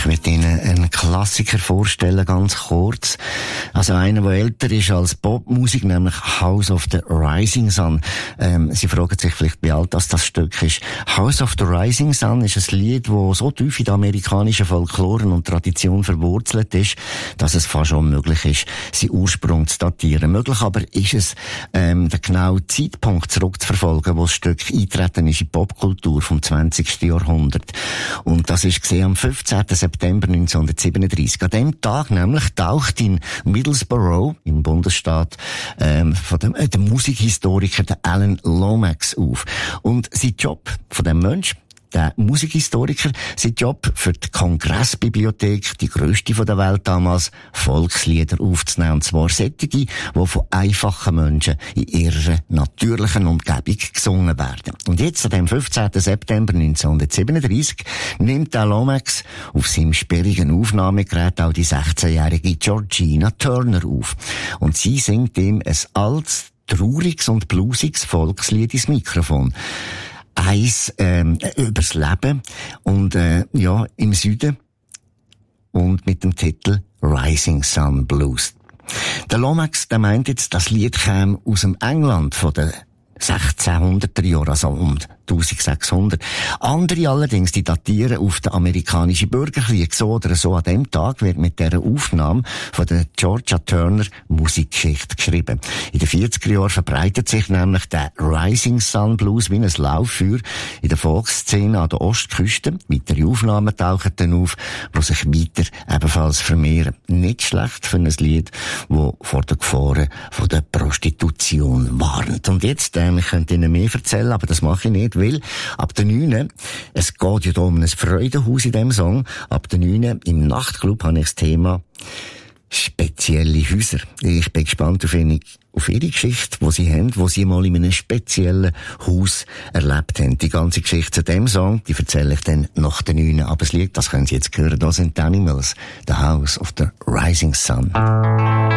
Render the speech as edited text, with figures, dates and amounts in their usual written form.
Ich möchte Ihnen einen Klassiker vorstellen, ganz kurz. Also einer, der älter ist als Popmusik, nämlich House of the Rising Sun. Sie fragen sich vielleicht, wie alt das Stück ist. House of the Rising Sun ist ein Lied, das so tief in der amerikanischen Folklore und Tradition verwurzelt ist, dass es fast unmöglich ist, seinen Ursprung zu datieren. Möglich aber ist es, den genauen Zeitpunkt zurückzuverfolgen, wo das Stück eintreten ist in die Popkultur vom 20. Jahrhundert. Und das ist gesehen am 15. September 1937. An dem Tag nämlich taucht in Middlesbrough, im Bundesstaat, von dem Musikhistoriker, der Alan Lomax auf. Und sein Job von dem Mensch, der Musikhistoriker, sein Job für die Kongressbibliothek, die grösste der Welt damals, Volkslieder aufzunehmen. Und zwar solche, die von einfachen Menschen in ihrer natürlichen Umgebung gesungen werden. Und jetzt, an dem 15. September 1937, nimmt der Lomax auf seinem sperrigen Aufnahmegerät auch die 16-jährige Georgina Turner auf. Und sie singt ihm ein altes, trauriges und bluesiges Volkslied ins Mikrofon. Eins übers Leben und im Süden und mit dem Titel Rising Sun Blues. Der Lomax, der meint jetzt, das Lied käme aus dem England von den 1600er Jahren, also um 1600. Andere allerdings, die datieren auf den amerikanischen Bürgerkrieg. So oder so an dem Tag wird mit dieser Aufnahme von der Georgia Turner Musikgeschichte geschrieben. In den 40er Jahren verbreitet sich nämlich der Rising Sun Blues wie ein Lauffeuer in der Volksszene an der Ostküste. Weitere Aufnahmen tauchen dann auf, die sich weiter ebenfalls vermehren. Nicht schlecht für ein Lied, das vor den Gefahren von der Prostitution warnt. Und jetzt, ich könnte Ihnen mehr erzählen, aber das mache ich nicht, weil ab der 9, es geht ja da um ein Freudenhaus in dem Song, ab der 9 im Nachtclub habe ich das Thema spezielle Häuser. Ich bin gespannt auf Ihre Geschichte, die Sie haben, die Sie mal in einem speziellen Haus erlebt haben. Die ganze Geschichte zu dem Song, die erzähle ich dann nach der 9. Aber es liegt, das können Sie jetzt hören, da sind die Animals, The House of the Rising Sun.